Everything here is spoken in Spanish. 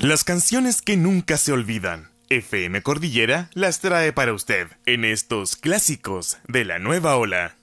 Las canciones que nunca se olvidan. FM Cordillera las trae para usted en estos clásicos de la nueva ola.